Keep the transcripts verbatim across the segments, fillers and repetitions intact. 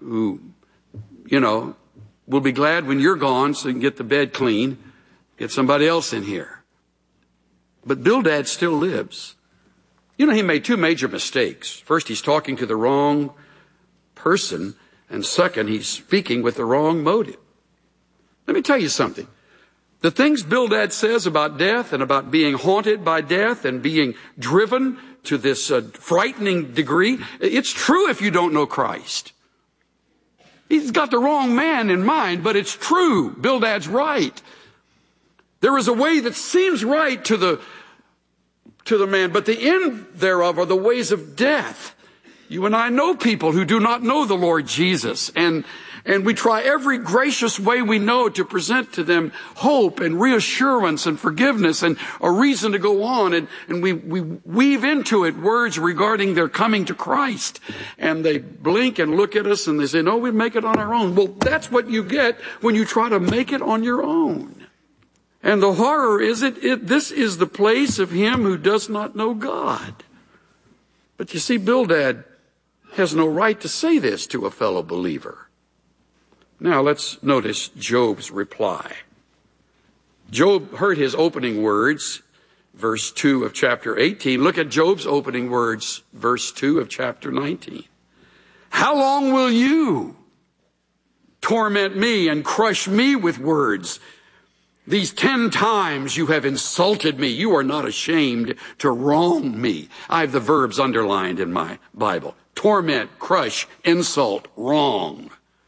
who, you know, will be glad when you're gone so you can get the bed clean, get somebody else in here. But Bildad still lives. You know, he made two major mistakes. First, he's talking to the wrong person, and second, he's speaking with the wrong motive. Let me tell you something. The things Bildad says about death and about being haunted by death and being driven to this uh, frightening degree, it's true if you don't know Christ. He's got the wrong man in mind, but it's true. Bildad's right. There is a way that seems right to the, to the man, but the end thereof are the ways of death. You and I know people who do not know the Lord Jesus, and And we try every gracious way we know to present to them hope and reassurance and forgiveness and a reason to go on. And, and we, we weave into it words regarding their coming to Christ. And they blink and look at us and they say, no, we make it on our own. Well, that's what you get when you try to make it on your own. And the horror is it, it this is the place of him who does not know God. But you see, Bildad has no right to say this to a fellow believer. Now let's notice Job's reply. Job heard his opening words, verse two of chapter eighteen. Look at Job's opening words, verse two of chapter nineteen. How long will you torment me and crush me with words? These ten times you have insulted me. You are not ashamed to wrong me. I have the verbs underlined in my Bible. Torment, crush, insult, wrong.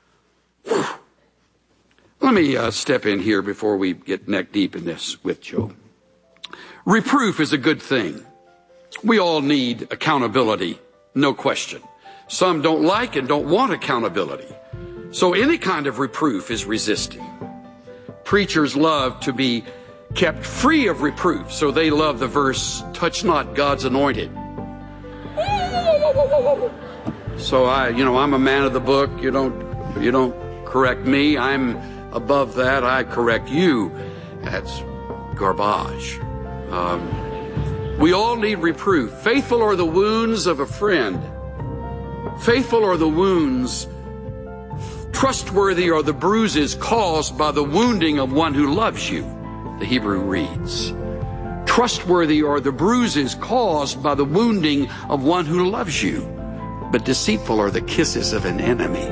Let me uh, step in here before we get neck deep in this with Job. Reproof is a good thing. We all need accountability, no question. Some don't like and don't want accountability. So any kind of reproof is resisted. Preachers love to be kept free of reproof, so they love the verse, touch not God's anointed. So I, you know, I'm a man of the book. You don't, you don't correct me. I'm above that. I correct you. That's garbage. Um, we all need reproof. Faithful are the wounds of a friend. Faithful are the wounds. Trustworthy are the bruises caused by the wounding of one who loves you. The Hebrew reads. Trustworthy are the bruises caused by the wounding of one who loves you. But deceitful are the kisses of an enemy.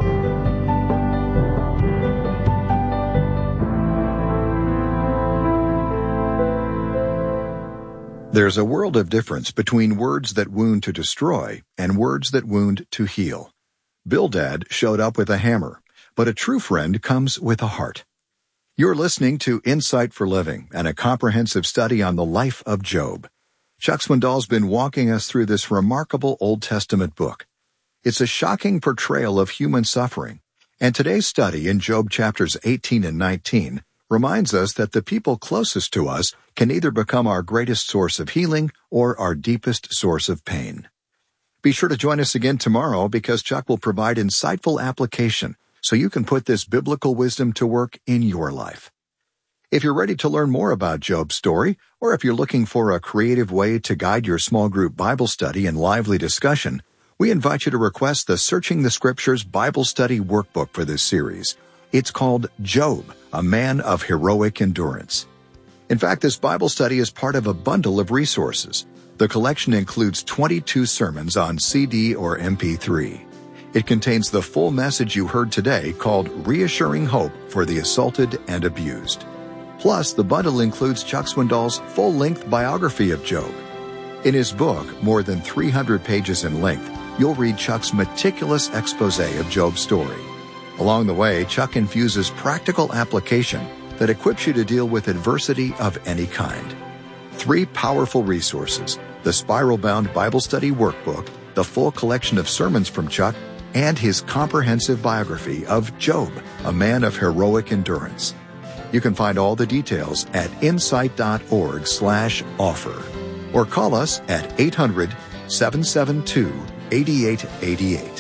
There's a world of difference between words that wound to destroy and words that wound to heal. Bildad showed up with a hammer, but a true friend comes with a heart. You're listening to Insight for Living and a comprehensive study on the life of Job. Chuck Swindoll's been walking us through this remarkable Old Testament book. It's a shocking portrayal of human suffering, and today's study in Job chapters eighteen and nineteen reminds us that the people closest to us can either become our greatest source of healing or our deepest source of pain. Be sure to join us again tomorrow because Chuck will provide insightful application so you can put this biblical wisdom to work in your life. If you're ready to learn more about Job's story, or if you're looking for a creative way to guide your small group Bible study and lively discussion, we invite you to request the Searching the Scriptures Bible Study Workbook for this series. It's called Job, a Man of Heroic Endurance. In fact, this Bible study is part of a bundle of resources. The collection includes twenty-two sermons on C D or M P three. It contains the full message you heard today called Reassuring Hope for the Assaulted and Abused. Plus, the bundle includes Chuck Swindoll's full-length biography of Job. In his book, more than three hundred pages in length, you'll read Chuck's meticulous expose of Job's story. Along the way, Chuck infuses practical application that equips you to deal with adversity of any kind. Three powerful resources, the spiral-bound Bible Study Workbook, the full collection of sermons from Chuck, and his comprehensive biography of Job, a man of heroic endurance. You can find all the details at insight.org slash offer or call us at eight hundred, seven seven two, eight eight eight eight.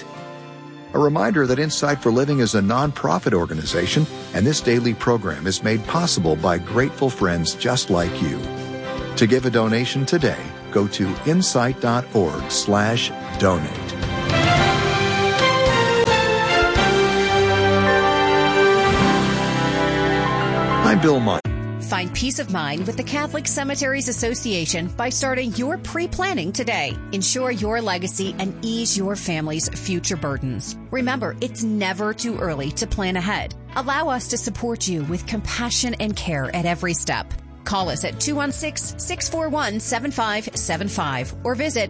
A reminder that Insight for Living is a nonprofit organization, and this daily program is made possible by grateful friends just like you. To give a donation today, go to insight.org slash donate. Bill Mott. Find peace of mind with the Catholic Cemeteries Association by starting your pre-planning today. Ensure your legacy and ease your family's future burdens. Remember, it's never too early to plan ahead. Allow us to support you with compassion and care at every step. Call us at two one six, six four one, seven five seven five or visit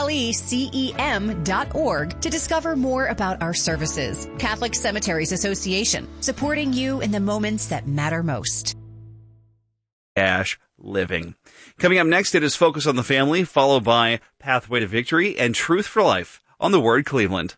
clecem dot org to discover more about our services. Catholic Cemeteries Association, supporting you in the moments that matter most. Dash living. Coming up next, it is Focus on the Family, followed by Pathway to Victory and Truth for Life on The Word Cleveland.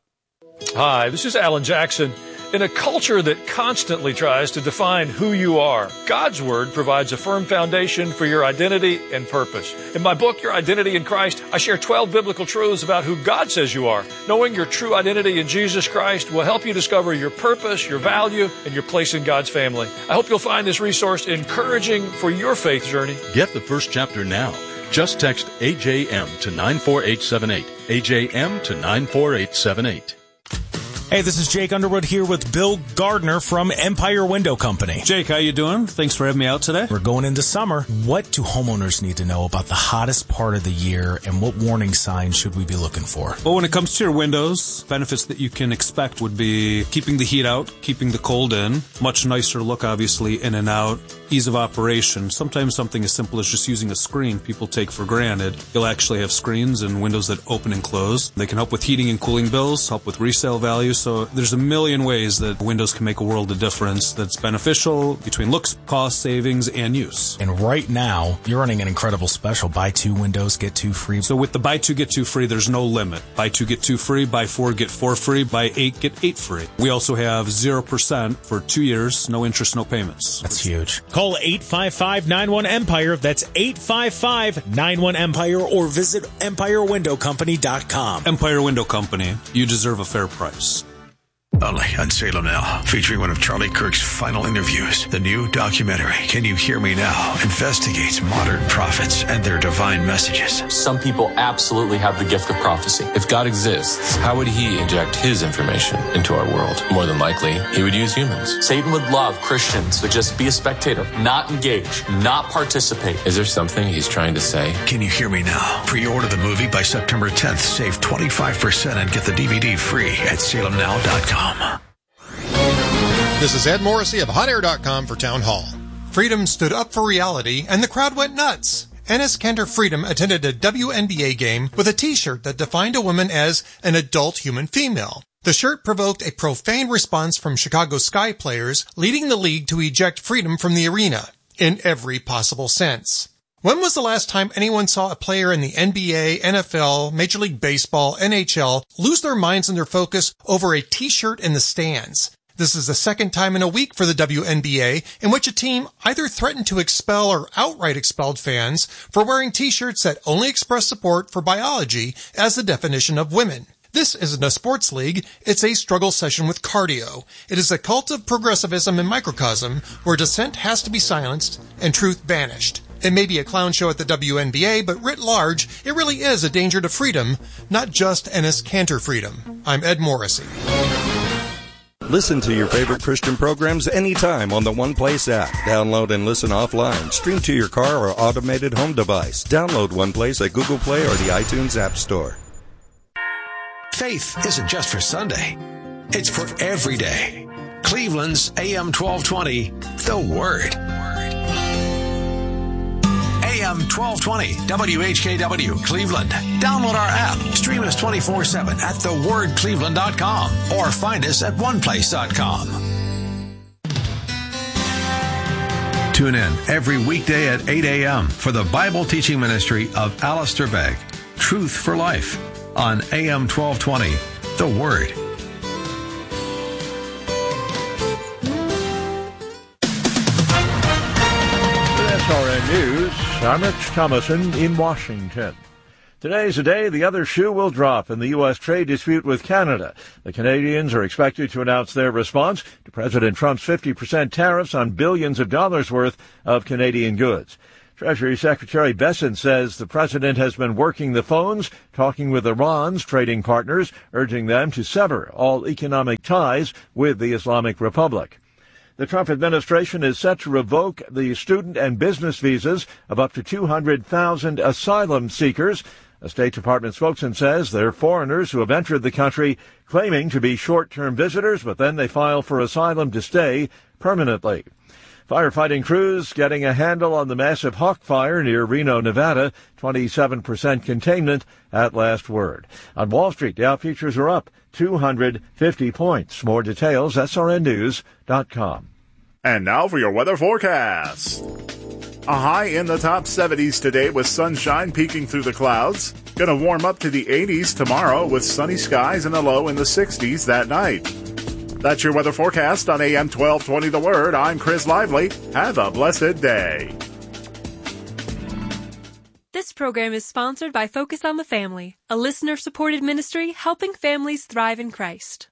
Hi, this is Alan Jackson. In a culture that constantly tries to define who you are, God's Word provides a firm foundation for your identity and purpose. In my book, Your Identity in Christ, I share twelve biblical truths about who God says you are. Knowing your true identity in Jesus Christ will help you discover your purpose, your value, and your place in God's family. I hope you'll find this resource encouraging for your faith journey. Get the first chapter now. Just text A J M to nine four eight seven eight. A J M to nine four eight seven eight. Hey, this is Jake Underwood here with Bill Gardner from Empire Window Company. Jake, how you doing? Thanks for having me out today. We're going into summer. What do homeowners need to know about the hottest part of the year, and what warning signs should we be looking for? Well, when it comes to your windows, benefits that you can expect would be keeping the heat out, keeping the cold in, much nicer look, obviously, in and out, ease of operation. Sometimes something as simple as just using a screen people take for granted. You'll actually have screens and windows that open and close. They can help with heating and cooling bills, help with resale value. So there's a million ways that windows can make a world of difference that's beneficial between looks, cost, savings, and use. And right now, you're running an incredible special. Buy two windows, get two free. So with the buy two, get two free, there's no limit. Buy two, get two free. Buy four, get four free. Buy eight, get eight free. We also have zero percent for two years, no interest, no payments. That's huge. Call eight five five, nine one, EMPIRE. That's eight five five, nine one, EMPIRE or visit empire window company dot com. Empire Window Company. You deserve a fair price. Only on Salem Now, featuring one of Charlie Kirk's final interviews. The new documentary, Can You Hear Me Now?, investigates modern prophets and their divine messages. Some people absolutely have the gift of prophecy. If God exists, how would he inject his information into our world? More than likely, he would use humans. Satan would love Christians to just be a spectator, not engage, not participate. Is there something he's trying to say? Can You Hear Me Now? Pre-order the movie by September tenth. Save twenty-five percent and get the D V D free at salem now dot com. This is Ed Morrissey of hot air dot com for Town Hall. Freedom stood up for reality, and the crowd went nuts. Enes Kanter Freedom attended a W N B A game with a t-shirt that defined a woman as an adult human female. The shirt provoked a profane response from Chicago Sky players, leading the league to eject Freedom from the arena, in every possible sense. When was the last time anyone saw a player in the N B A, N F L, Major League Baseball, N H L lose their minds and their focus over a t-shirt in the stands? This is the second time in a week for the W N B A in which a team either threatened to expel or outright expelled fans for wearing t-shirts that only express support for biology as the definition of women. This isn't a sports league, it's a struggle session with cardio. It is a cult of progressivism and microcosm where dissent has to be silenced and truth banished. It may be a clown show at the W N B A, but writ large, it really is a danger to freedom, not just Enes Kanter freedom. I'm Ed Morrissey. Listen to your favorite Christian programs anytime on the One Place app. Download and listen offline. Stream to your car or automated home device. Download One Place at Google Play or the iTunes App Store. Faith isn't just for Sunday. It's for every day. Cleveland's A M twelve twenty, The Word. A M twelve twenty, W H K W, Cleveland. Download our app. Stream us twenty-four seven at the word cleveland dot com or find us at one place dot com. Tune in every weekday at eight a.m. for the Bible teaching ministry of Alistair Begg, Truth for Life, on A M twelve twenty, The Word. S R N News, I'm Rich Thomason in Washington. Today's the day the other shoe will drop in the U S trade dispute with Canada. The Canadians are expected to announce their response to President Trump's fifty percent tariffs on billions of dollars worth of Canadian goods. Treasury Secretary Bessent says the president has been working the phones, talking with Iran's trading partners, urging them to sever all economic ties with the Islamic Republic. The Trump administration is set to revoke the student and business visas of up to two hundred thousand asylum seekers. A State Department spokesman says they're foreigners who have entered the country claiming to be short-term visitors, but then they file for asylum to stay permanently. Firefighting crews getting a handle on the massive Hawk Fire near Reno, Nevada. twenty-seven percent containment at last word. On Wall Street, Dow futures are up two hundred fifty points. More details, S R N news dot com. And now for your weather forecast. A high in the top seventies today with sunshine peeking through the clouds. Gonna warm up to the eighties tomorrow with sunny skies and a low in the sixties that night. That's your weather forecast on A M twelve twenty The Word. I'm Chris Lively. Have a blessed day. This program is sponsored by Focus on the Family, a listener-supported ministry helping families thrive in Christ.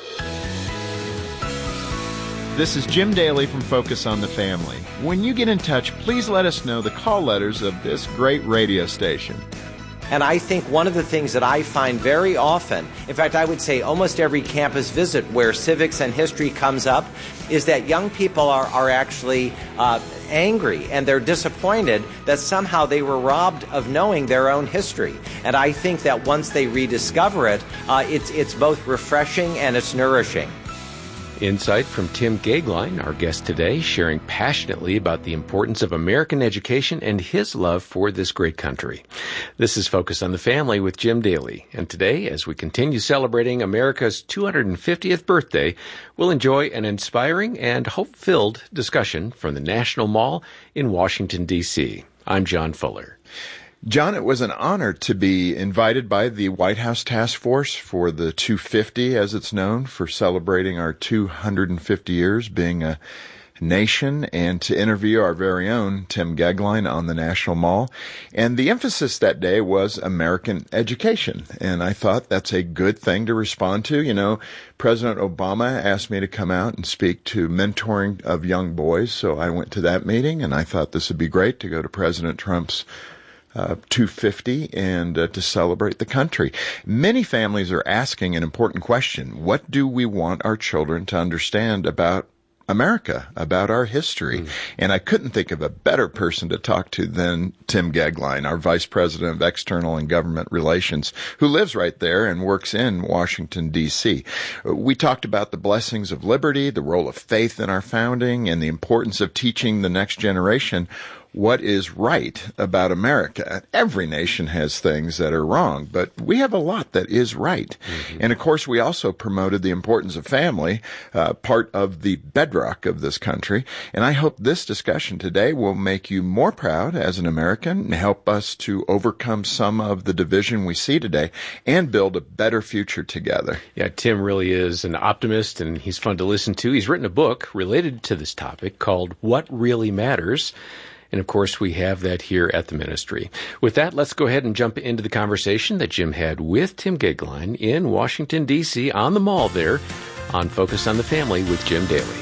This is Jim Daly from Focus on the Family. When you get in touch, please let us know the call letters of this great radio station. And I think one of the things that I find very often, in fact, I would say almost every campus visit where civics and history comes up, is that young people are, are actually uh, angry and they're disappointed that somehow they were robbed of knowing their own history. And I think that once they rediscover it, uh, it's, it's both refreshing and it's nourishing. Insight from Tim Goeglein, our guest today, sharing passionately about the importance of American education and his love for this great country. This is Focus on the Family with Jim Daly. And today, as we continue celebrating America's two hundred fiftieth birthday, we'll enjoy an inspiring and hope-filled discussion from the National Mall in Washington, D C I'm John Fuller. John, it was an honor to be invited by the White House Task Force for the two fifty, as it's known, for celebrating our two hundred fifty years being a nation, and to interview our very own Tim Goeglein on the National Mall. And the emphasis that day was American education. And I thought that's a good thing to respond to. You know, President Obama asked me to come out and speak to mentoring of young boys. So I went to that meeting, and I thought this would be great to go to President Trump's Uh, two fifty and uh, to celebrate the country. Many families are asking an important question. What do we want our children to understand about America, about our history? Mm. And I couldn't think of a better person to talk to than Tim Goeglein, our Vice President of External and Government Relations, who lives right there and works in Washington, D C We talked about the blessings of liberty, the role of faith in our founding, and the importance of teaching the next generation what is right about America. Every nation has things that are wrong, but we have a lot that is right. Mm-hmm. And of course, we also promoted the importance of family, uh, part of the bedrock of this country. And I hope this discussion today will make you more proud as an American and help us to overcome some of the division we see today and build a better future together. Yeah, Tim really is an optimist, and he's fun to listen to. He's written a book related to this topic called What Really Matters. And, of course, we have that here at the ministry. With that, let's go ahead and jump into the conversation that Jim had with Tim Goeglein in Washington, D C, on the Mall there on Focus on the Family with Jim Daly.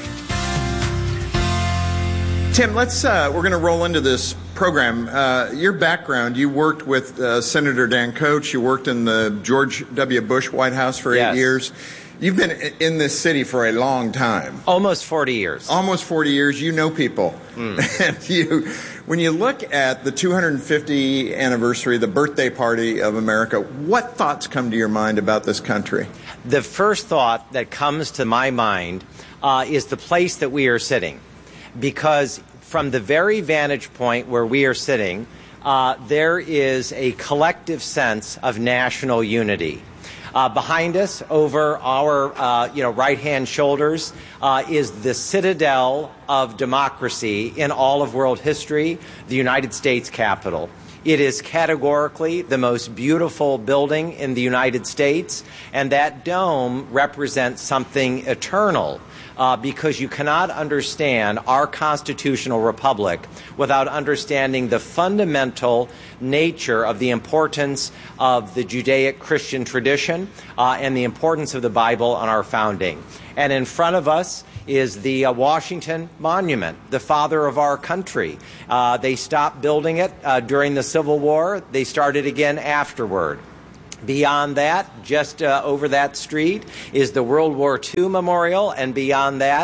Tim, let's, uh, we're going to roll into this program. Uh, your background, you worked with uh, Senator Dan Coats. You worked in the George W. Bush White House for yes. eight years. You've been in this city for a long time. Almost forty years. Almost forty years. You know people. Mm. And you, when you look at the two hundred fiftieth anniversary, the birthday party of America, what thoughts come to your mind about this country? The first thought that comes to my mind uh, is the place that we are sitting. Because from the very vantage point where we are sitting, uh, there is a collective sense of national unity. Uh, behind us, over our uh, you know right-hand shoulders, uh, is the citadel of democracy in all of world history, the United States Capitol. It is categorically the most beautiful building in the United States, and that dome represents something eternal. Uh, because you cannot understand our constitutional republic without understanding the fundamental nature of the importance of the Judaic Christian tradition uh, and the importance of the Bible on our founding. And in front of us is the uh, Washington Monument, the father of our country. Uh, they stopped building it uh, during the Civil War. They started again afterward. Beyond that, just uh, over that street, is the World War Two Memorial, and beyond that,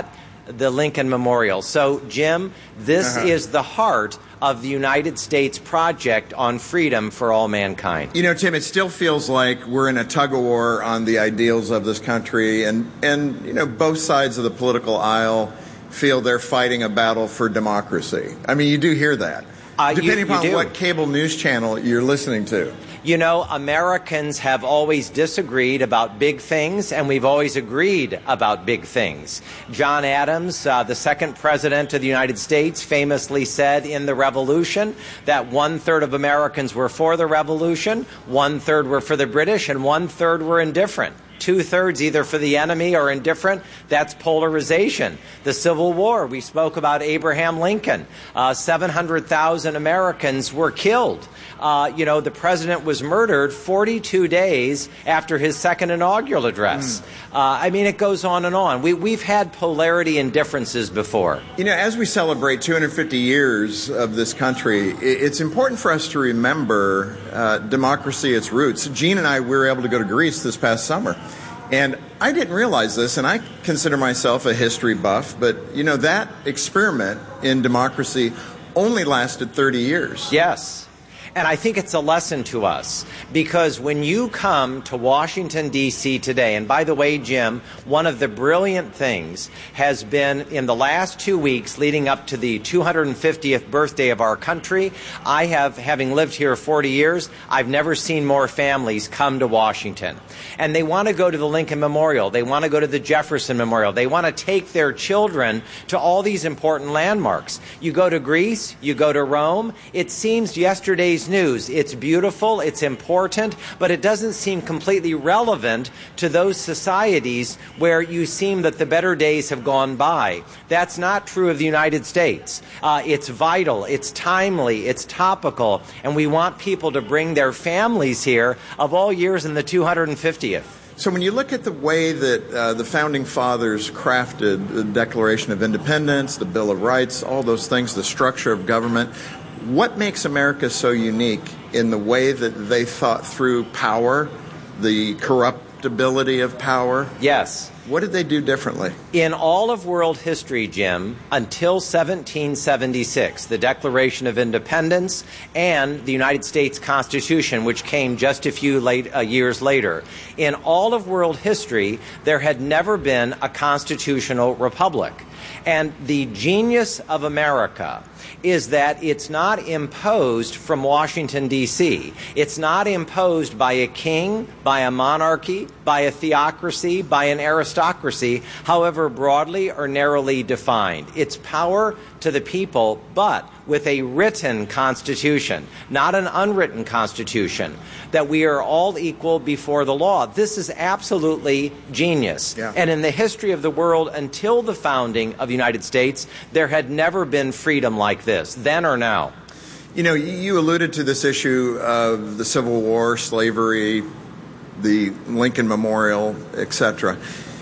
the Lincoln Memorial. So, Jim, this Uh-huh. is the heart of the United States project on freedom for all mankind. You know, Tim, it still feels like we're in a tug-of-war on the ideals of this country, and, and you know, both sides of the political aisle feel they're fighting a battle for democracy. I mean, you do hear that. Uh, Depending you, you upon do. what cable news channel you're listening to. You know, Americans have always disagreed about big things, and we've always agreed about big things. John Adams, uh, the second president of the United States, famously said in the Revolution that one-third of Americans were for the Revolution, one-third were for the British, and one-third were indifferent. Two-thirds either for the enemy or indifferent. That's polarization. The Civil War, we spoke about Abraham Lincoln. Uh, seven hundred thousand Americans were killed. Uh, you know, the president was murdered forty-two days after his second inaugural address. Mm. Uh, I mean, it goes on and on. We, we've had polarity and differences before. You know, as we celebrate two hundred fifty years of this country, it's important for us to remember uh, democracy, its roots. Gene and I, we were able to go to Greece this past summer. And I didn't realize this, and I consider myself a history buff, but, you know, that experiment in democracy only lasted thirty years. Yes. And I think it's a lesson to us, because when you come to Washington, D C today, and by the way, Jim, one of the brilliant things has been in the last two weeks leading up to the two hundred fiftieth birthday of our country, I have, having lived here forty years, I've never seen more families come to Washington. And they want to go to the Lincoln Memorial. They want to go to the Jefferson Memorial. They want to take their children to all these important landmarks. You go to Greece, you go to Rome. It seems yesterday's news. It's beautiful, it's important, but it doesn't seem completely relevant to those societies where you seem that the better days have gone by. That's not true of the United States. Uh, it's vital, it's timely, it's topical, and we want people to bring their families here of all years in the two hundred fiftieth. So when you look at the way that uh, the Founding Fathers crafted the Declaration of Independence, the Bill of Rights, all those things, the structure of government, what makes America so unique in the way that they thought through power, the corruptibility of power? Yes. What did they do differently? In all of world history, Jim, until seventeen seventy-six, the Declaration of Independence and the United States Constitution, which came just a few late, uh, years later, in all of world history, there had never been a constitutional republic. And the genius of America is that it's not imposed from Washington, D C It's not imposed by a king, by a monarchy, by a theocracy, by an aristocracy, however broadly or narrowly defined. It's power to the people, but with a written constitution, not an unwritten constitution, that we are all equal before the law. This is absolutely genius. Yeah. And in the history of the world, until the founding of the United States, there had never been freedom like this, then or now. You know, you alluded to this issue of the Civil War, slavery, the Lincoln Memorial, et cetera.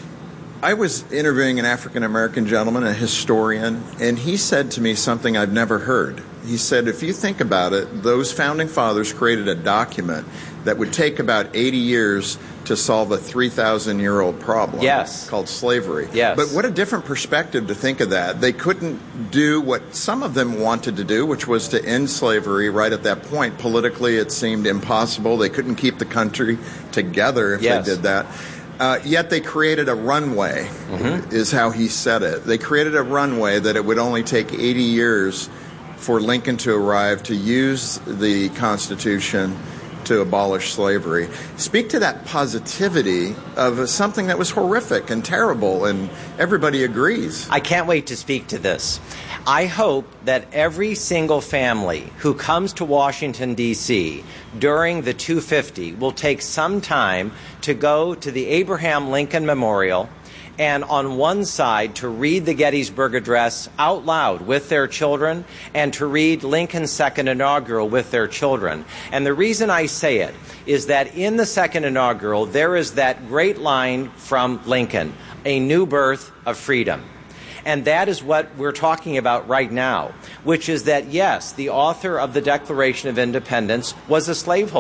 I was interviewing an African-American gentleman, a historian, and he said to me something I've never heard. He said, if you think about it, those founding fathers created a document that would take about eighty years to solve a three thousand year old problem. Yes. Called slavery. Yes. But what a different perspective to think of that. They couldn't do what some of them wanted to do, which was to end slavery right at that point. Politically, it seemed impossible. They couldn't keep the country together if Yes. they did that. Uh, yet they created a runway, Mm-hmm. is how he said it. They created a runway that it would only take eighty years for Lincoln to arrive to use the Constitution to abolish slavery. Speak to that positivity of something that was horrific and terrible, and everybody agrees. I can't wait to speak to this. I hope that every single family who comes to Washington, D C during the two fifty will take some time to go to the Abraham Lincoln Memorial and on one side to read the Gettysburg Address out loud with their children and to read Lincoln's second inaugural with their children. And the reason I say it is that in the second inaugural there is that great line from Lincoln, a new birth of freedom. And that is what we're talking about right now, which is that, yes, the author of the Declaration of Independence was a slaveholder.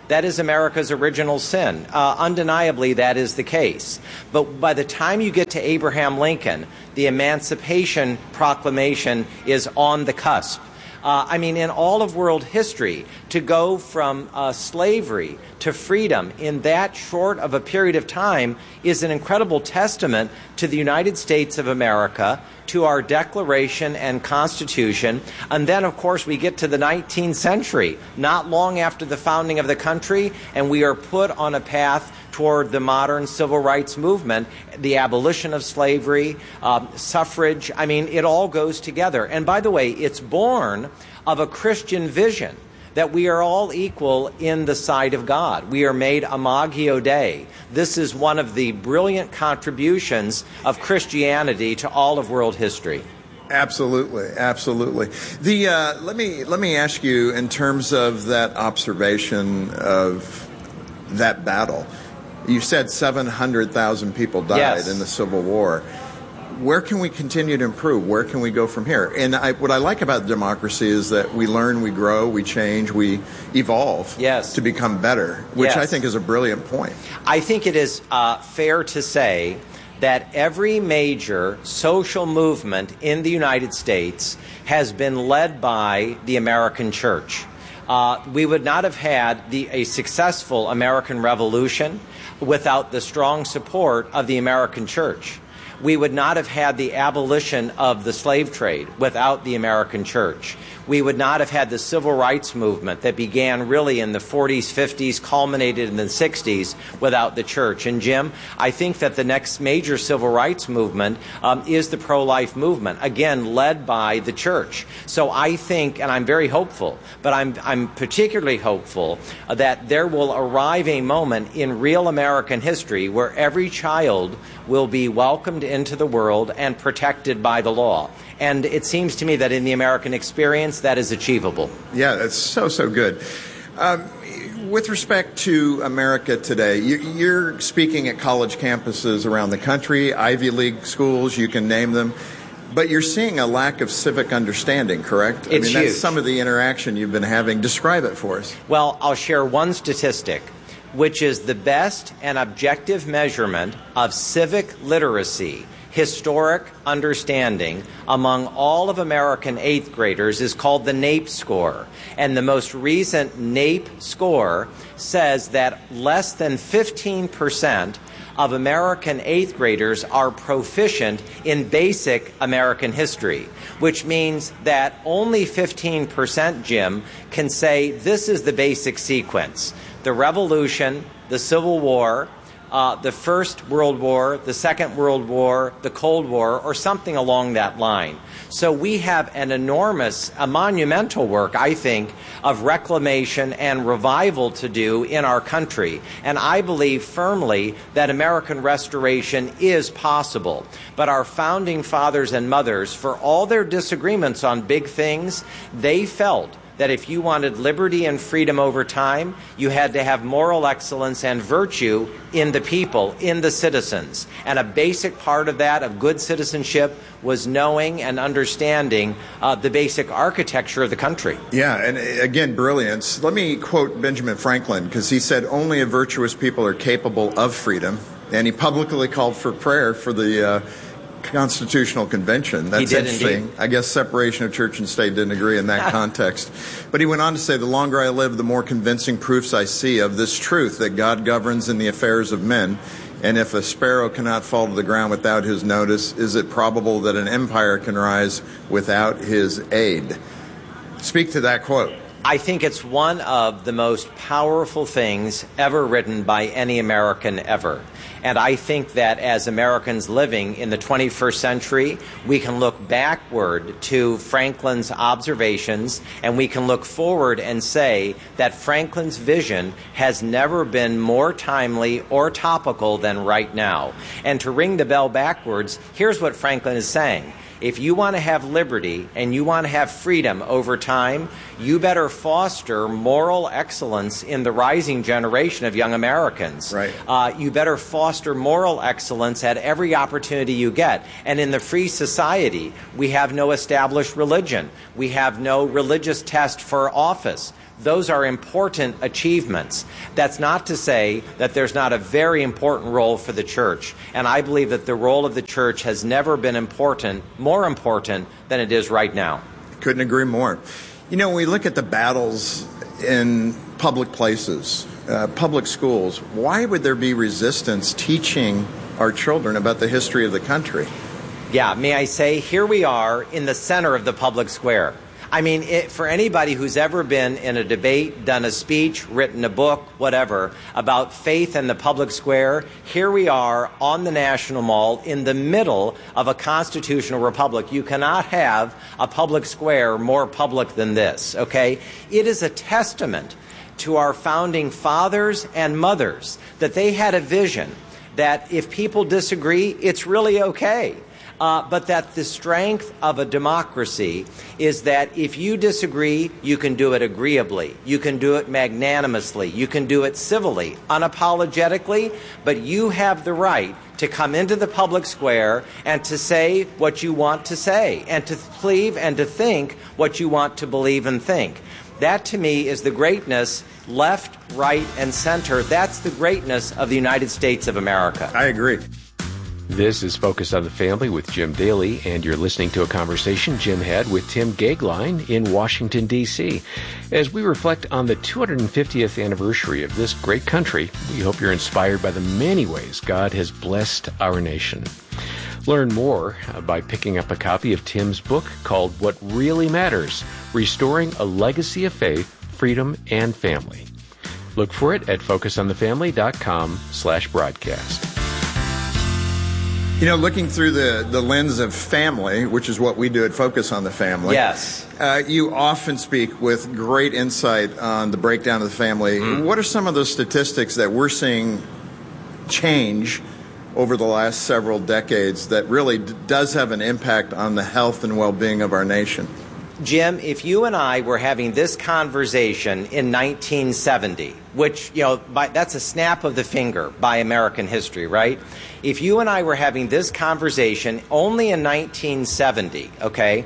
That is America's original sin. Uh, undeniably, that is the case. But by the time you get to Abraham Lincoln, the Emancipation Proclamation is on the cusp. Uh, I mean, in all of world history, to go from uh, slavery to freedom in that short of a period of time is an incredible testament to the United States of America, to our Declaration and Constitution. And then, of course, we get to the nineteenth century, not long after the founding of the country, and we are put on a path toward the modern civil rights movement, the abolition of slavery, um, suffrage. I mean, it all goes together. And by the way, it's born of a Christian vision that we are all equal in the sight of God. We are made Imago Dei. This is one of the brilliant contributions of Christianity to all of world history. Absolutely, absolutely. The uh, let me let me ask you, in terms of that observation of that battle. You said seven hundred thousand people died yes. in the Civil War. Where can we continue to improve? Where can we go from here? And I, what I like about democracy is that we learn, we grow, we change, we evolve yes. to become better, which yes. I think is a brilliant point. I think it is uh, fair to say that every major social movement in the United States has been led by the American church. Uh, we would not have had the, a successful American Revolution without the strong support of the American church. We would not have had the abolition of the slave trade without the American church. We would not have had the civil rights movement that began really in the forties, fifties, culminated in the sixties without the church. And Jim, I think that the next major civil rights movement um, is the pro-life movement, again, led by the church. So I think, and I'm very hopeful, but I'm, I'm particularly hopeful uh, that there will arrive a moment in real American history where every child will be welcomed into the world and protected by the law. And it seems to me that in the American experience, that is achievable. Yeah, that's so, so good. Um, with respect to America today, you, you're speaking at college campuses around the country, Ivy League schools, you can name them. But you're seeing a lack of civic understanding, correct? It's I mean, that's huge. some of the interaction you've been having. Describe it for us. Well, I'll share one statistic, which is the best and objective measurement of civic literacy, historic understanding among all of American eighth graders is called the NAEP score. And the most recent NAEP score says that less than fifteen percent of American eighth graders are proficient in basic American history, which means that only fifteen percent, Jim, can say this is the basic sequence. The Revolution, the Civil War, uh, the First World War, the Second World War, the Cold War, or something along that line. So we have an enormous, a monumental work, I think, of reclamation and revival to do in our country. And I believe firmly that American restoration is possible. But our founding fathers and mothers, for all their disagreements on big things, they felt that if you wanted liberty and freedom over time, you had to have moral excellence and virtue in the people, in the citizens. And a basic part of that, of good citizenship, was knowing and understanding uh, the basic architecture of the country. Yeah, and again, brilliance. Let me quote Benjamin Franklin, because he said, only a virtuous people are capable of freedom. And he publicly called for prayer for the uh, Constitutional Convention. That's he did interesting. Indeed. I guess separation of church and state didn't agree in that context. But he went on to say, the longer I live, the more convincing proofs I see of this truth, that God governs in the affairs of men. And if a sparrow cannot fall to the ground without his notice, is it probable that an empire can rise without his aid? Speak to that quote. I think it's one of the most powerful things ever written by any American ever. And I think that as Americans living in the twenty-first century, we can look backward to Franklin's observations, and we can look forward and say that Franklin's vision has never been more timely or topical than right now. And to ring the bell backwards, here's what Franklin is saying. If you want to have liberty and you want to have freedom over time, you better foster moral excellence in the rising generation of young Americans. Right. Uh, you better foster moral excellence at every opportunity you get. And in the free society, we have no established religion. We have no religious test for office. Those are important achievements. That's not to say that there's not a very important role for the church. And I believe that the role of the church has never been important, more important than it is right now. Couldn't agree more. You know, when we look at the battles in public places, uh, public schools, why would there be resistance teaching our children about the history of the country? Yeah, may I say, here we are in the center of the public square. I mean, it, for anybody who's ever been in a debate, done a speech, written a book, whatever, about faith and the public square, here we are on the National Mall in the middle of a constitutional republic. You cannot have a public square more public than this, okay? It is a testament to our founding fathers and mothers that they had a vision that if people disagree, it's really okay. Uh, but that the strength of a democracy is that if you disagree, you can do it agreeably. You can do it magnanimously. You can do it civilly, unapologetically, but you have the right to come into the public square and to say what you want to say and to believe and to think what you want to believe and think. That, to me, is the greatness, left, right, and center. That's the greatness of the United States of America. I agree. This is Focus on the Family with Jim Daly, and you're listening to a conversation Jim had with Tim Goeglein in Washington, D C As we reflect on the two hundred fiftieth anniversary of this great country, we hope you're inspired by the many ways God has blessed our nation. Learn more by picking up a copy of Tim's book called What Really Matters, Restoring a Legacy of Faith, Freedom, and Family. Look for it at focus on the family dot com slash broadcast. You know, looking through the, the lens of family, which is what we do at Focus on the Family. Yes. Uh, you often speak with great insight on the breakdown of the family. Mm. What are some of those statistics that we're seeing change over the last several decades that really d- does have an impact on the health and well-being of our nation? Jim, if you and I were having this conversation in nineteen seventy, which, you know, by, that's a snap of the finger by American history, right? If you and I were having this conversation only in nineteen seventy, okay,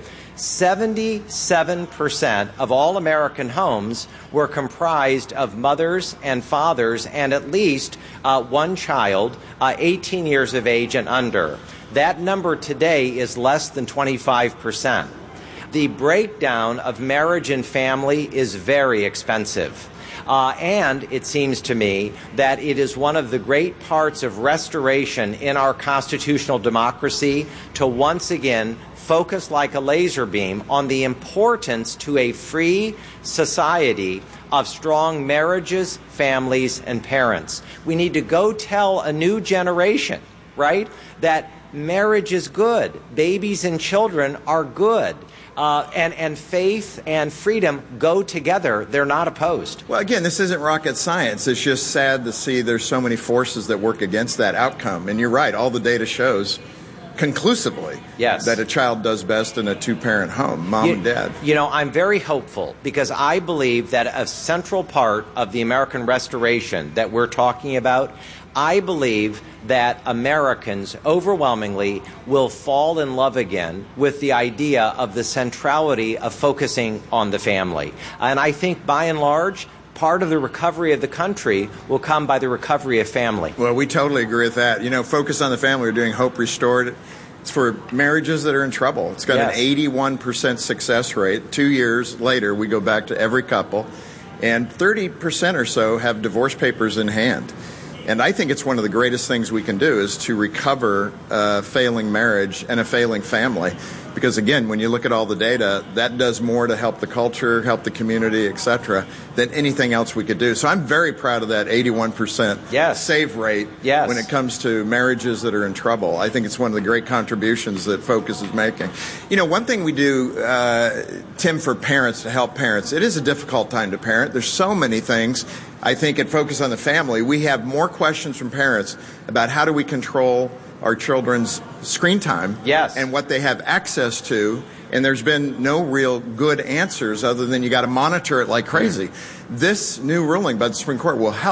seventy-seven percent of all American homes were comprised of mothers and fathers and at least uh, one child, uh, eighteen years of age and under. That number today is less than twenty-five percent. The breakdown of marriage and family is very expensive. Uh, and it seems to me that it is one of the great parts of restoration in our constitutional democracy to once again focus like a laser beam on the importance to a free society of strong marriages, families, and parents. We need to go tell a new generation, right, that marriage is good, babies and children are good. Uh, and, and faith and freedom go together. They're not opposed. Well, again, this isn't rocket science. It's just sad to see there's so many forces that work against that outcome. And you're right, all the data shows conclusively yes. that a child does best in a two-parent home, mom you, and dad. You know, I'm very hopeful because I believe that a central part of the American restoration that we're talking about, I believe that Americans overwhelmingly will fall in love again with the idea of the centrality of focusing on the family. And I think by and large, part of the recovery of the country will come by the recovery of family. Well, we totally agree with that. You know, Focus on the Family, we're doing Hope Restored. It's for marriages that are in trouble. It's got yes. an eighty-one percent success rate. Two years later, we go back to every couple, and thirty percent or so have divorce papers in hand. And I think it's one of the greatest things we can do is to recover a failing marriage and a failing family. Because, again, when you look at all the data, that does more to help the culture, help the community, et cetera, than anything else we could do. So I'm very proud of that eighty-one percent yes. save rate yes. when it comes to marriages that are in trouble. I think it's one of the great contributions that Focus is making. You know, one thing we do, uh, Tim, for parents, to help parents, it is a difficult time to parent. There's so many things. I think at Focus on the Family, we have more questions from parents about how do we control our children's screen time yes. and what they have access to, and there's been no real good answers other than you got to monitor it like crazy. Mm. This new ruling by the Supreme Court will help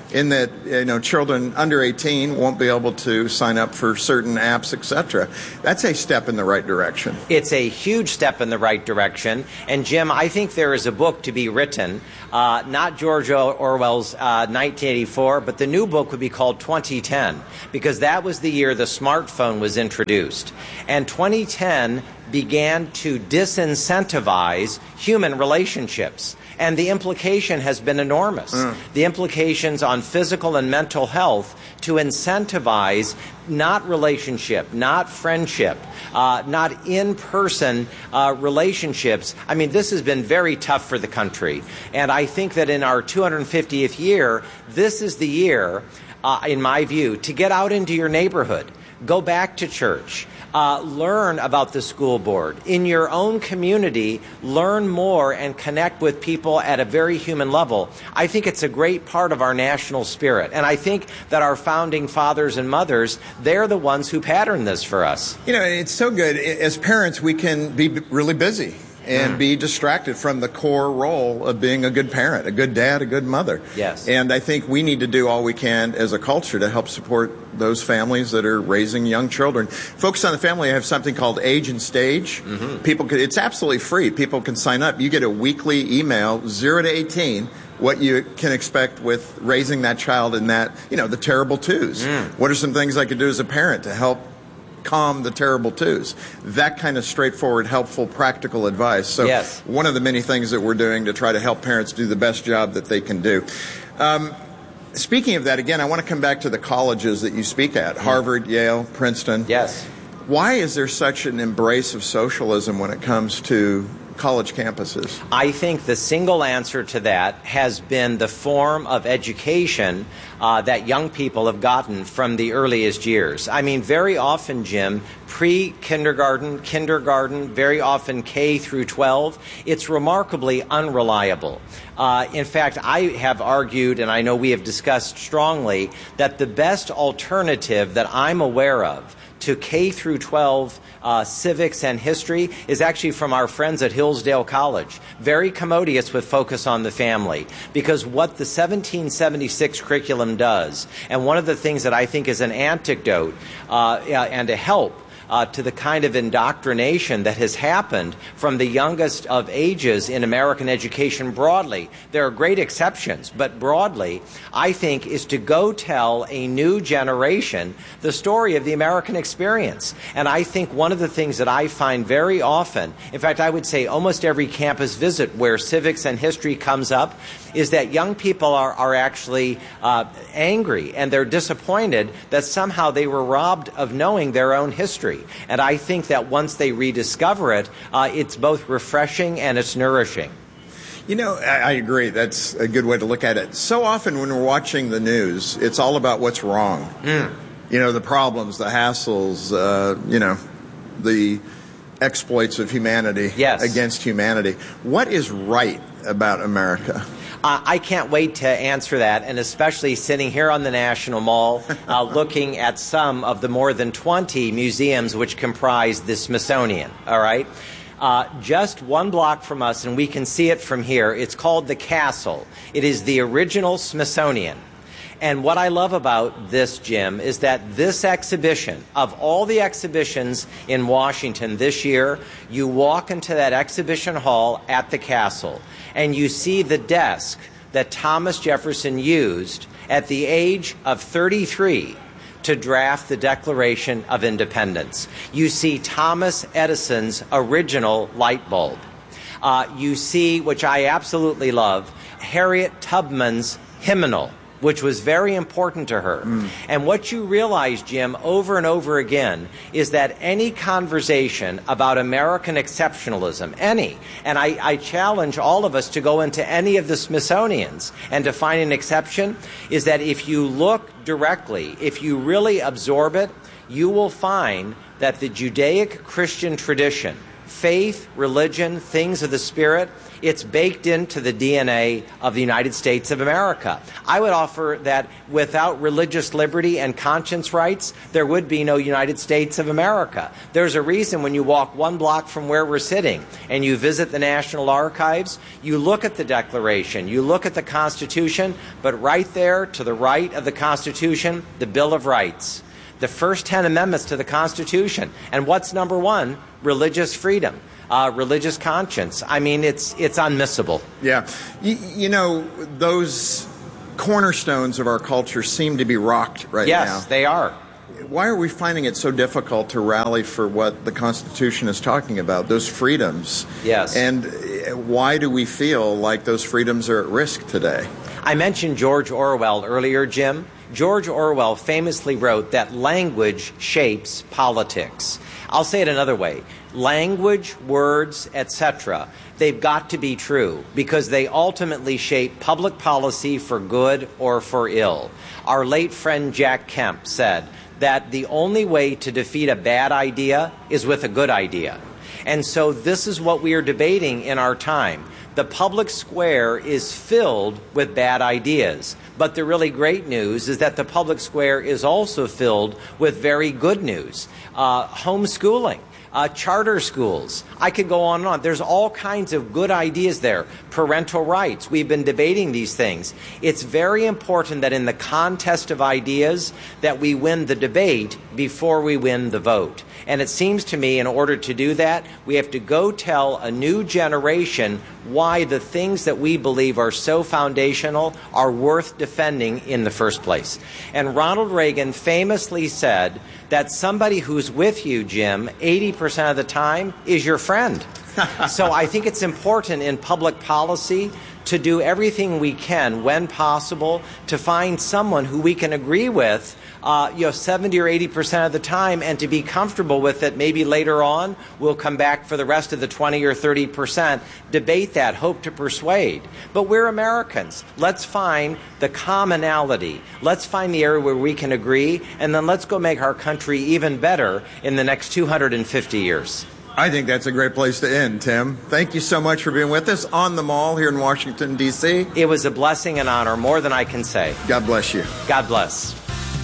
in that, you know, children under eighteen won't be able to sign up for certain apps, et cetera. That's a step in the right direction. It's a huge step in the right direction. And, Jim, I think there is a book to be written, uh, not George Orwell's uh, nineteen eighty-four, but the new book would be called twenty ten, because that was the year the smartphone was introduced. And twenty ten began to disincentivize human relationships. And the implication has been enormous. Mm. The implications on physical and mental health to incentivize not relationship, not friendship, uh, not in-person uh, relationships. I mean, this has been very tough for the country. And I think that in our two hundred fiftieth year, this is the year, uh, in my view, to get out into your neighborhood, go back to church. Uh, learn about the school board. In your own community, learn more and connect with people at a very human level. I think it's a great part of our national spirit. And I think that our founding fathers and mothers, they're the ones who patterned this for us. You know, it's so good. As parents, we can be really busy and mm. be distracted from the core role of being a good parent, a good dad, a good mother. Yes. And I think we need to do all we can as a culture to help support those families that are raising young children. Focus on the Family, I have something called Age and Stage. Mm-hmm. People could, it's absolutely free. People can sign up. You get a weekly email, zero to eighteen, what you can expect with raising that child in that, you know, the terrible twos. Mm. What are some things I could do as a parent to help calm the terrible twos? That kind of straightforward, helpful, practical advice. So yes. One of the many things that we're doing to try to help parents do the best job that they can do. Um, speaking of that, again, I want to come back to the colleges that you speak at, Harvard, Yale, Princeton. Yes. Why is there such an embrace of socialism when it comes to college campuses? I think the single answer to that has been the form of education uh, that young people have gotten from the earliest years. I mean, very often, Jim, pre-kindergarten, kindergarten, very often K through twelve, it's remarkably unreliable. Uh, in fact, I have argued, and I know we have discussed strongly, that the best alternative that I'm aware of to K through twelve uh, civics and history is actually from our friends at Hillsdale College. Very commodious with focus on the family. Because what the seventeen seventy-six curriculum does, and one of the things that I think is an antidote uh, and a help Uh, to the kind of indoctrination that has happened from the youngest of ages in American education broadly. There are great exceptions, but broadly, I think, is to go tell a new generation the story of the American experience. And I think one of the things that I find very often, in fact, I would say almost every campus visit where civics and history comes up, is that young people are, are actually uh, angry and they're disappointed that somehow they were robbed of knowing their own history. And I think that once they rediscover it, uh, it's both refreshing and it's nourishing. You know, I, I agree. That's a good way to look at it. So often when we're watching the news, it's all about what's wrong. Mm. You know, the problems, the hassles, uh, you know, the exploits of humanity yes. against humanity. What is right about America? Uh, I can't wait to answer that, and especially sitting here on the National Mall, uh, looking at some of the more than twenty museums which comprise the Smithsonian, all right? Uh, just one block from us, and we can see it from here, it's called the Castle. It is the original Smithsonian. And what I love about this, Jim, is that this exhibition, of all the exhibitions in Washington this year, you walk into that exhibition hall at the Castle, and you see the desk that Thomas Jefferson used at the age of thirty-three to draft the Declaration of Independence. You see Thomas Edison's original light bulb. Uh, you see, which I absolutely love, Harriet Tubman's hymnal, which was very important to her. Mm. And what you realize, Jim, over and over again, is that any conversation about American exceptionalism, any, and I, I challenge all of us to go into any of the Smithsonians and to find an exception, is that if you look directly, if you really absorb it, you will find that the Judaic Christian tradition, faith, religion, things of the Spirit, It's baked into the D N A of the United States of America. I would offer that without religious liberty and conscience rights, there would be no United States of America. There's a reason when you walk one block from where we're sitting and you visit the National Archives, you look at the Declaration, you look at the Constitution, but right there to the right of the Constitution, the Bill of Rights. The first ten amendments to the Constitution. And what's number one? Religious freedom, uh, religious conscience. I mean, it's it's unmissable. Yeah. You, you know, those cornerstones of our culture seem to be rocked right yes, now. Yes, they are. Why are we finding it so difficult to rally for what the Constitution is talking about, those freedoms? Yes. And why do we feel like those freedoms are at risk today? I mentioned George Orwell earlier, Jim. George Orwell famously wrote that language shapes politics. I'll say it another way. Language, words, et cetera, they've got to be true because they ultimately shape public policy for good or for ill. Our late friend Jack Kemp said that the only way to defeat a bad idea is with a good idea. And so this is what we are debating in our time. The public square is filled with bad ideas. But the really great news is that the public square is also filled with very good news. Uh, homeschooling, uh, charter schools. I could go on and on. There's all kinds of good ideas there. Parental rights. We've been debating these things. It's very important that in the contest of ideas that we win the debate before we win the vote. And it seems to me in order to do that, we have to go tell a new generation why the things that we believe are so foundational are worth defending in the first place. And Ronald Reagan famously said that somebody who's with you, Jim, eighty percent of the time is your friend. So I think it's important in public policy to do everything we can when possible to find someone who we can agree with Uh, you know, seventy or eighty percent of the time, and to be comfortable with it. Maybe later on we'll come back for the rest of the twenty or thirty percent, debate that, hope to persuade. But we're Americans. Let's find the commonality. Let's find the area where we can agree, and then let's go make our country even better in the next two hundred fifty years. I think that's a great place to end, Tim. Thank you so much for being with us on the Mall here in Washington, D C It was a blessing and honor, more than I can say. God bless you. God bless.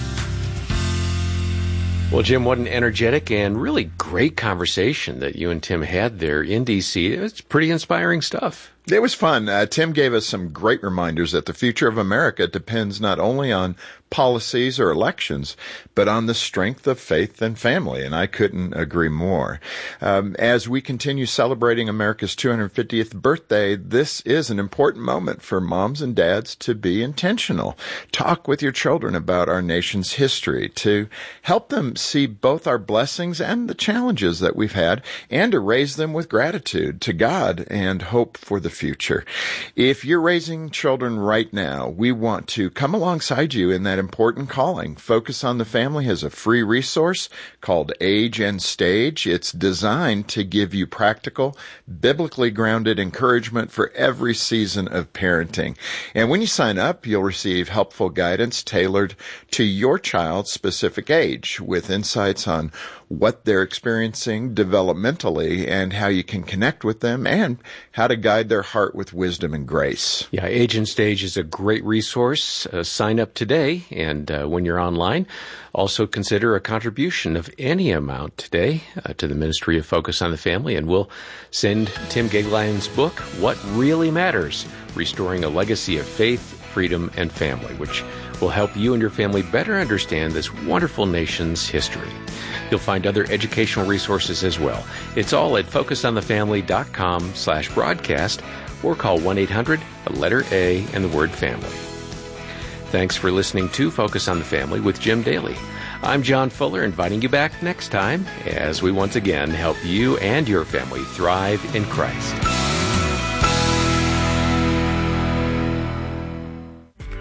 Well, Jim, what an energetic and really great conversation that you and Tim had there in D C It's pretty inspiring stuff. It was fun. Uh, Tim gave us some great reminders that the future of America depends not only on policies or elections, but on the strength of faith and family, and I couldn't agree more. Um, as we continue celebrating America's two hundred fiftieth birthday, this is an important moment for moms and dads to be intentional. Talk with your children about our nation's history, to help them see both our blessings and the challenges that we've had, and to raise them with gratitude to God and hope for the future. If you're raising children right now, we want to come alongside you in that important calling. Focus on the Family has a free resource called Age and Stage. It's designed to give you practical, biblically grounded encouragement for every season of parenting. And when you sign up, you'll receive helpful guidance tailored to your child's specific age, with insights on what they're experiencing developmentally and how you can connect with them, and how to guide their heart with wisdom and grace. Yeah, Age and Stage is a great resource. Uh, sign up today, and uh, when you're online, also consider a contribution of any amount today uh, to the Ministry of Focus on the Family, and we'll send Tim Geglion's book, What Really Matters, Restoring a Legacy of Faith, Freedom, and Family, which will help you and your family better understand this wonderful nation's history. You'll find other educational resources as well. It's all at focusonthefamily.com slash broadcast, or call one eight hundred, the letter A, and the word family. Thanks for listening to Focus on the Family with Jim Daly. I'm John Fuller, inviting you back next time as we once again help you and your family thrive in Christ.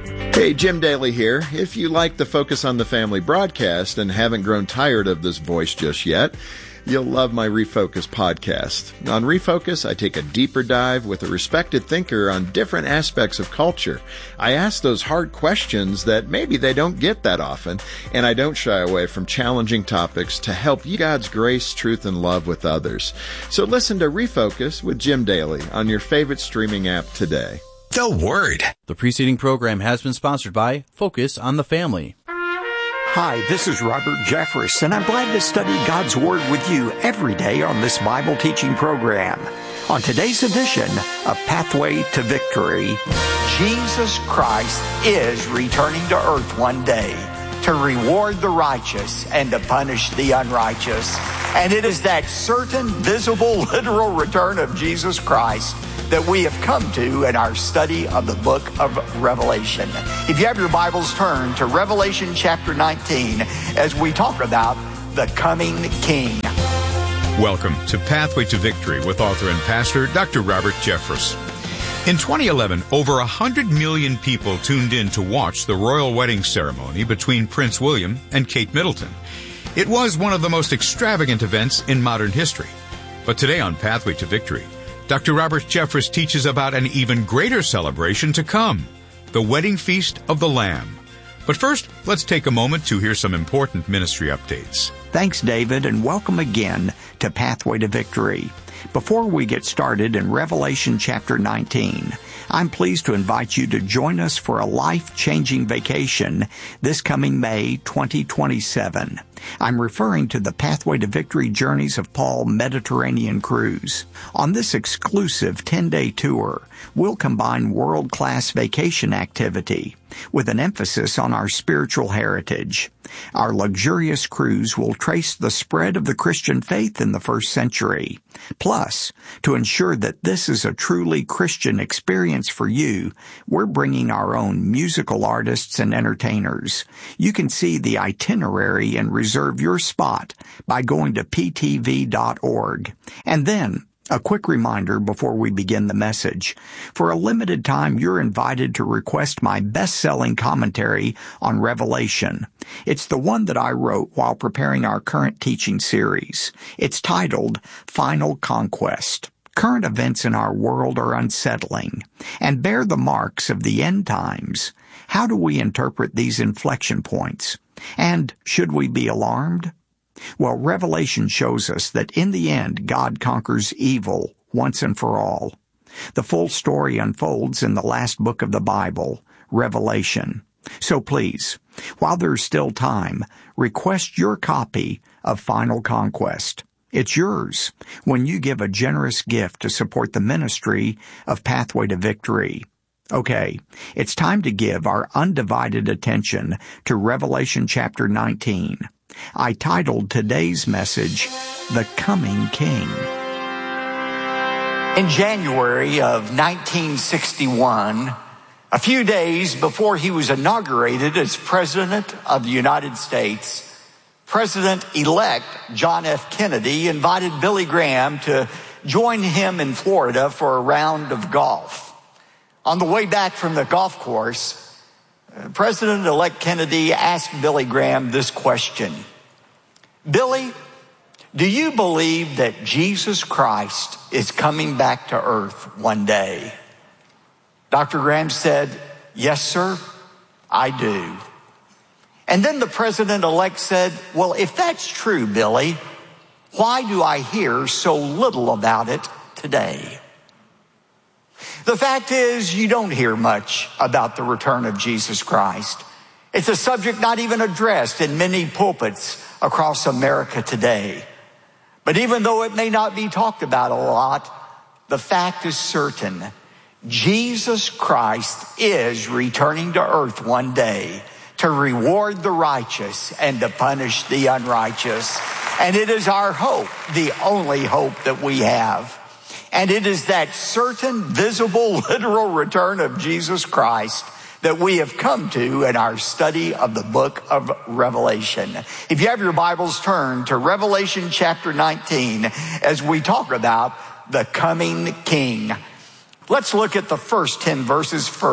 Hey, Jim Daly here. If you like the Focus on the Family broadcast and haven't grown tired of this voice just yet, you'll love my Refocus podcast. On Refocus, I take a deeper dive with a respected thinker on different aspects of culture. I ask those hard questions that maybe they don't get that often, and I don't shy away from challenging topics to help you God's grace, truth, and love with others. So listen to Refocus with Jim Daly on your favorite streaming app today. The Word. The preceding program has been sponsored by Focus on the Family. Hi, this is Robert Jeffress, and I'm glad to study God's Word with you every day on this Bible teaching program. On today's edition of Pathway to Victory, Jesus Christ is returning to earth one day to reward the righteous and to punish the unrighteous. And it is that certain, visible, literal return of Jesus Christ that we have come to in our study of the book of Revelation. If you have your Bibles, turn to Revelation chapter nineteen as we talk about the coming King. Welcome to Pathway to Victory with author and pastor Doctor Robert Jeffress. In twenty eleven, over one hundred million people tuned in to watch the royal wedding ceremony between Prince William and Kate Middleton. It was one of the most extravagant events in modern history. But today on Pathway to Victory, Doctor Robert Jeffress teaches about an even greater celebration to come, the wedding feast of the Lamb. But first, let's take a moment to hear some important ministry updates. Thanks, David, and welcome again to Pathway to Victory. Before we get started in Revelation chapter nineteen, I'm pleased to invite you to join us for a life-changing vacation this coming May twenty twenty-seven. I'm referring to the Pathway to Victory Journeys of Paul Mediterranean Cruise. On this exclusive ten-day tour, we'll combine world-class vacation activity with an emphasis on our spiritual heritage. Our luxurious cruise will trace the spread of the Christian faith in the first century. Plus, to ensure that this is a truly Christian experience for you, we're bringing our own musical artists and entertainers. You can see the itinerary and reserve your spot by going to p t v dot org. And then, a quick reminder before we begin the message. For a limited time, you're invited to request my best-selling commentary on Revelation. It's the one that I wrote while preparing our current teaching series. It's titled Final Conquest. Current events in our world are unsettling and bear the marks of the end times. How do we interpret these inflection points? And should we be alarmed? Well, Revelation shows us that in the end, God conquers evil once and for all. The full story unfolds in the last book of the Bible, Revelation. So please, while there's still time, request your copy of Final Conquest. It's yours when you give a generous gift to support the ministry of Pathway to Victory. Okay, it's time to give our undivided attention to Revelation chapter nineteen. I titled today's message, The Coming King. In January of nineteen sixty-one, a few days before he was inaugurated as President of the United States, President-elect John F. Kennedy invited Billy Graham to join him in Florida for a round of golf. On the way back from the golf course, President-elect Kennedy asked Billy Graham this question. Billy, do you believe that Jesus Christ is coming back to earth one day? Doctor Graham said, yes, sir, I do. And then the president-elect said, well, if that's true, Billy, why do I hear so little about it today? The fact is, you don't hear much about the return of Jesus Christ. It's a subject not even addressed in many pulpits across America today. But even though it may not be talked about a lot, the fact is certain. Jesus Christ is returning to earth one day to reward the righteous and to punish the unrighteous. And it is our hope, the only hope that we have. And it is that certain, visible, literal return of Jesus Christ that we have come to in our study of the book of Revelation. If you have your Bibles, turn to Revelation chapter nineteen as we talk about the coming King. Let's look at the first ten verses first.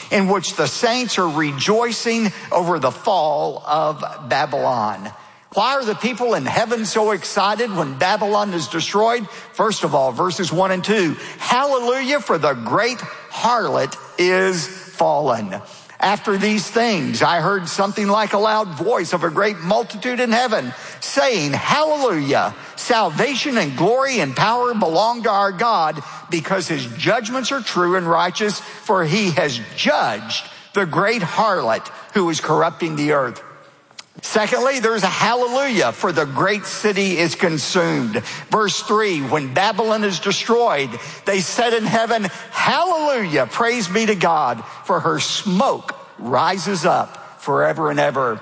in which the saints are rejoicing over the fall of Babylon. Why are the people in heaven so excited when Babylon is destroyed? First of all, verses one and two, hallelujah, for the great harlot is fallen. After these things, I heard something like a loud voice of a great multitude in heaven saying, hallelujah, salvation and glory and power belong to our God, because his judgments are true and righteous, for he has judged the great harlot who is corrupting the earth. Secondly, there's a hallelujah, for the great city is consumed. Verse three, when Babylon is destroyed, they said in heaven, hallelujah, praise be to God, for her smoke rises up forever and ever.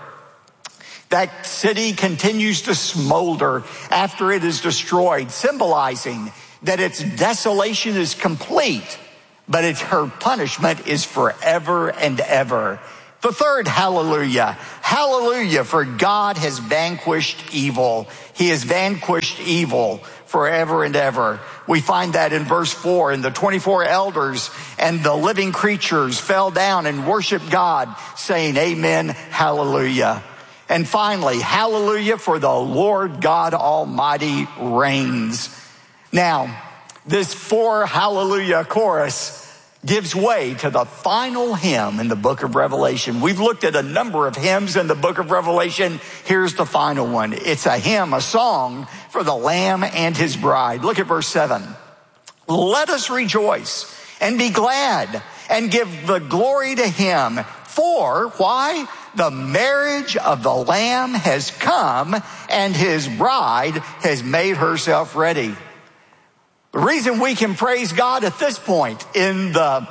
That city continues to smolder after it is destroyed, symbolizing that its desolation is complete, but its, her punishment is forever and ever. The third hallelujah, hallelujah, for God has vanquished evil. He has vanquished evil forever and ever. We find that in verse four, and the twenty-four elders and the living creatures fell down and worshiped God, saying amen, hallelujah. And finally, hallelujah, for the Lord God Almighty reigns. Now, this four hallelujah chorus gives way to the final hymn in the book of Revelation. We've looked at a number of hymns in the book of Revelation. Here's the final one. It's a hymn, a song for the Lamb and his bride. Look at verse seven. Let us rejoice and be glad and give the glory to him. For, why? The marriage of the Lamb has come, and his bride has made herself ready. The reason we can praise God at this point in the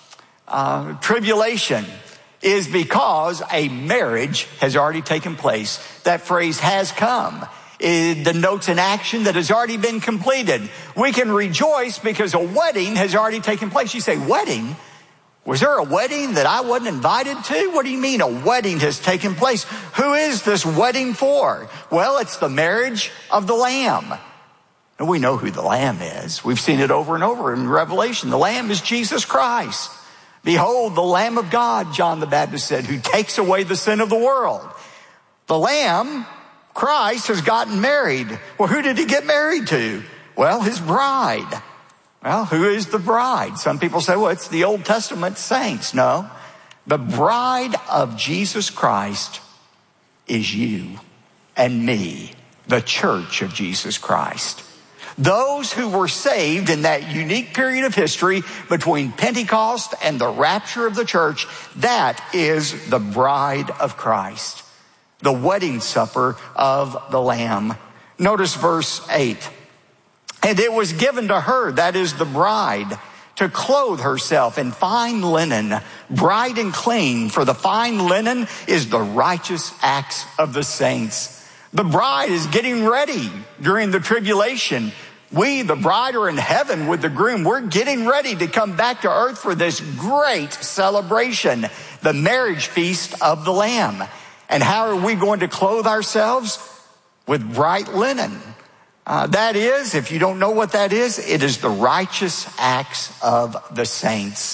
uh, tribulation is because a marriage has already taken place. That phrase has come. It denotes an action that has already been completed. We can rejoice because a wedding has already taken place. You say, wedding? Was there a wedding that I wasn't invited to? What do you mean a wedding has taken place? Who is this wedding for? Well, it's the marriage of the Lamb. And we know who the Lamb is. We've seen it over and over in Revelation. The Lamb is Jesus Christ. Behold, the Lamb of God, John the Baptist said, who takes away the sin of the world. The Lamb, Christ, has gotten married. Well, who did he get married to? Well, his bride. Well, who is the bride? Some people say, well, it's the Old Testament saints. No, the bride of Jesus Christ is you and me, the church of Jesus Christ. Those who were saved in that unique period of history between Pentecost and the rapture of the church, that is the bride of Christ, the wedding supper of the Lamb. Notice verse eight. And it was given to her, that is the bride, to clothe herself in fine linen, bright and clean, for the fine linen is the righteous acts of the saints. The bride is getting ready during the tribulation. We, the bride, are in heaven with the groom. We're getting ready to come back to earth for this great celebration, the marriage feast of the Lamb. And how are we going to clothe ourselves? With bright linen. Uh, that is, if you don't know what that is, it is the righteous acts of the saints.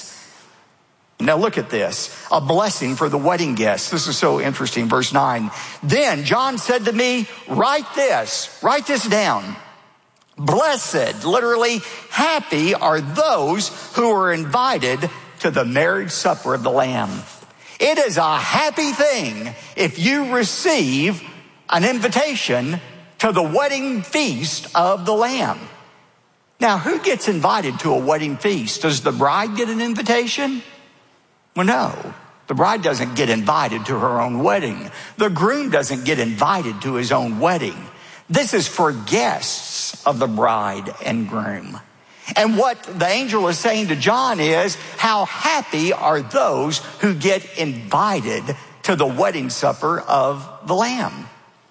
Now look at this, a blessing for the wedding guests. This is so interesting, verse nine. Then John said to me, write this, write this down. Blessed, literally happy, are those who are invited to the marriage supper of the Lamb. It is a happy thing if you receive an invitation to the wedding feast of the Lamb. Now, who gets invited to a wedding feast? Does the bride get an invitation? Well, no. The bride doesn't get invited to her own wedding. The groom doesn't get invited to his own wedding. This is for guests of the bride and groom. And what the angel is saying to John is, how happy are those who get invited to the wedding supper of the Lamb.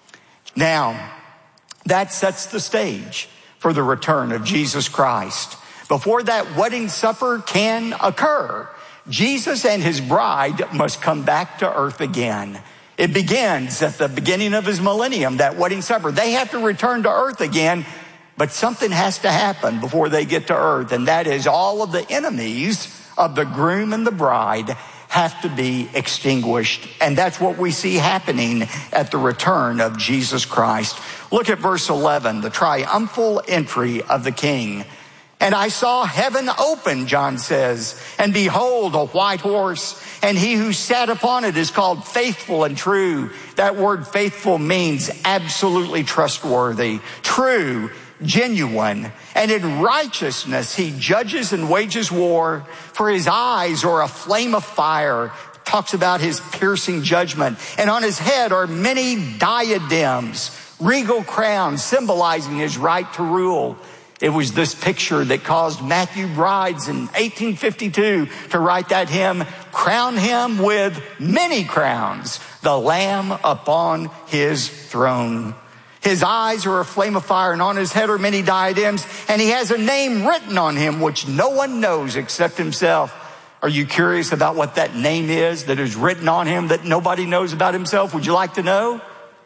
Now, that sets the stage for the return of Jesus Christ. Before that wedding supper can occur, Jesus and his bride must come back to earth again. It begins at the beginning of his millennium, that wedding supper. They have to return to earth again, but something has to happen before they get to earth, and that is all of the enemies of the groom and the bride have to be extinguished. And that's what we see happening at the return of Jesus Christ. Look at verse eleven, the triumphal entry of the King. And I saw heaven open, John says, and behold, a white horse, and he who sat upon it is called Faithful and True. That word faithful means absolutely trustworthy, true, genuine. And in righteousness he judges and wages war, for his eyes are a flame of fire. Talks about his piercing judgment. And on his head are many diadems, regal crowns symbolizing his right to rule. It was this picture that caused Matthew Brides in eighteen fifty-two to write that hymn, crown him with many crowns, the Lamb upon his throne. His eyes are a flame of fire, and on his head are many diadems, and he has a name written on him which no one knows except himself. Are you curious about what that name is that is written on him that nobody knows about himself? Would you like to know?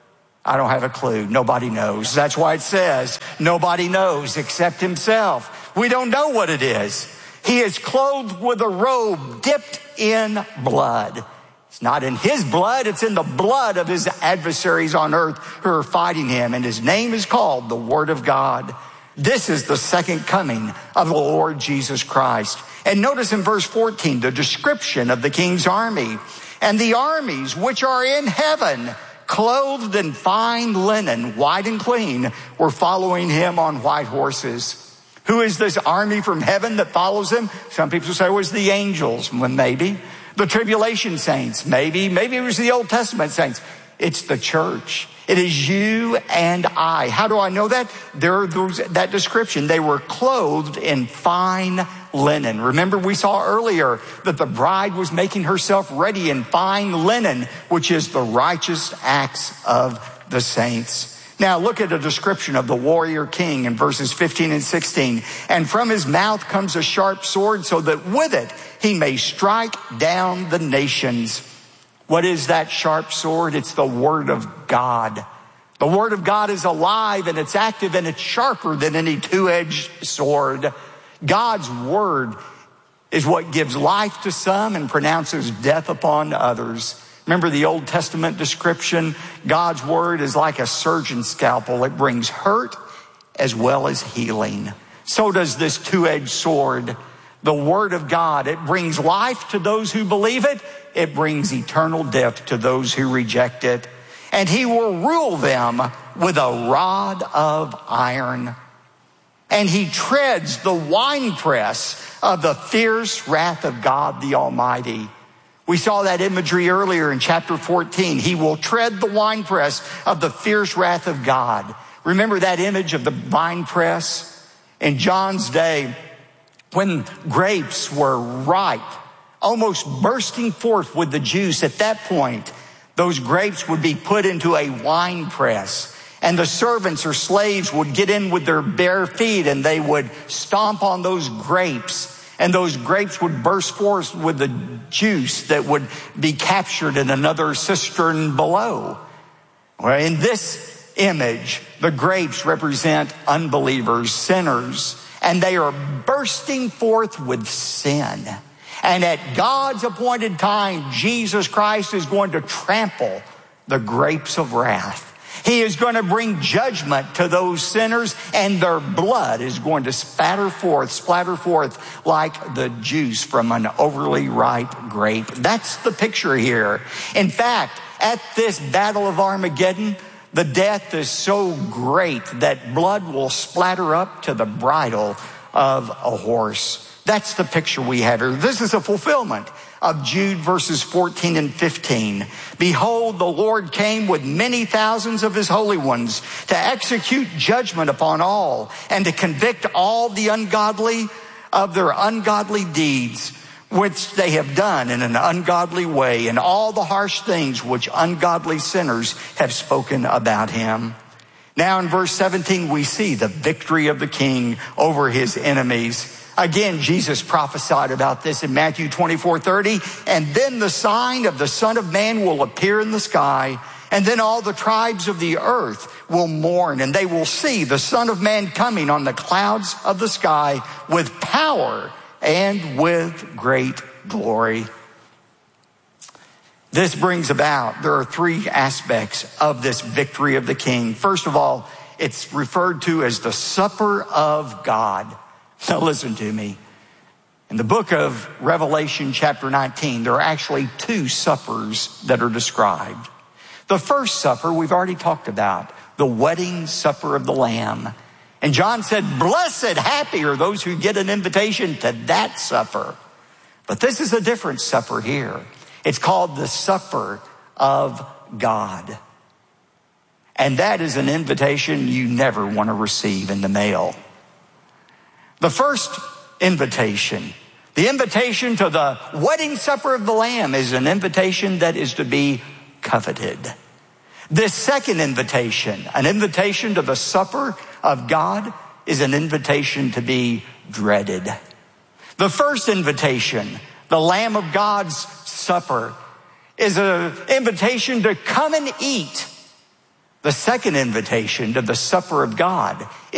I don't have a clue. Nobody knows. That's why it says nobody knows except himself. We don't know what it is. He is clothed with a robe dipped in blood. It's not in his blood. It's in the blood of his adversaries on earth who are fighting him. And his name is called the Word of God. This is the second coming of the Lord Jesus Christ. And notice in verse fourteen, the description of the King's army. And the armies which are in heaven, clothed in fine linen, white and clean, were following him on white horses. Who is this army from heaven that follows him? Some people say it was the angels. Well, maybe. The tribulation saints. Maybe. Maybe it was the Old Testament saints. It's the church. It is you and I. How do I know that? There are those, that description. They were clothed in fine linen. Remember, we saw earlier that the bride was making herself ready in fine linen, which is the righteous acts of the saints. Now look at a description of the warrior king in verses fifteen and sixteen. And from his mouth comes a sharp sword, so that with it he may strike down the nations. What is that sharp sword? It's the Word of God. The Word of God is alive and it's active and it's sharper than any two-edged sword. God's Word is what gives life to some and pronounces death upon others. Remember the Old Testament description? God's Word is like a surgeon's scalpel. It brings hurt as well as healing. So does this two-edged sword. The Word of God, it brings life to those who believe it. It brings eternal death to those who reject it. And he will rule them with a rod of iron. And he treads the winepress of the fierce wrath of God the Almighty. We saw that imagery earlier in chapter fourteen. He will tread the winepress of the fierce wrath of God. Remember that image of the winepress? In John's day, when grapes were ripe, almost bursting forth with the juice, at that point, those grapes would be put into a wine press. And the servants or slaves would get in with their bare feet and they would stomp on those grapes. And those grapes would burst forth with the juice that would be captured in another cistern below. Well, in this image, the grapes represent unbelievers, sinners, and they are bursting forth with sin. And at God's appointed time, Jesus Christ is going to trample the grapes of wrath. He is going to bring judgment to those sinners, and their blood is going to spatter forth, splatter forth like the juice from an overly ripe grape. That's the picture here. In fact, at this battle of Armageddon, the death is so great that blood will splatter up to the bridle of a horse. That's the picture we have here. This is a fulfillment of Jude verses fourteen and fifteen. Behold, the Lord came with many thousands of his holy ones to execute judgment upon all and to convict all the ungodly of their ungodly deeds, which they have done in an ungodly way, and all the harsh things which ungodly sinners have spoken about him. Now in verse seventeen, we see the victory of the King over his enemies. Again, Jesus prophesied about this in Matthew twenty-four thirty. And then the sign of the Son of Man will appear in the sky. And then all the tribes of the earth will mourn. And they will see the Son of Man coming on the clouds of the sky with power and with great glory. this brings about, there are three aspects of this victory of the King. First of all, it's referred to as the supper of God. Now listen to me. In the book of Revelation chapter nineteen, there are actually two suppers that are described. The first supper we've already talked about, the wedding supper of the Lamb. And John said, blessed, happy are those who get an invitation to that supper. But this is a different supper here. It's called the supper of God. And that is an invitation you never want to receive in the mail. The first invitation, the invitation to the wedding supper of the Lamb, is an invitation that is to be coveted. This second invitation, an invitation to the supper of God, is an invitation to be dreaded. The first invitation, the Lamb of God's supper, is an invitation to come and eat. The second invitation to the supper of God